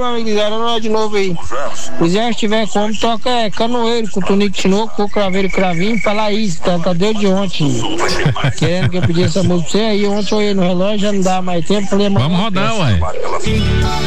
meu amigo, zero nós de novo aí. Quiser, se tiver como, toca Canoeiro, com Tonico Tinoco, com Craveiro e Cravinho, pra Laís, tá desde ontem. Querendo que eu pedisse essa música pra você, aí ontem eu ia no relógio, já não dá mais tempo, falei, vamos rodar, ué.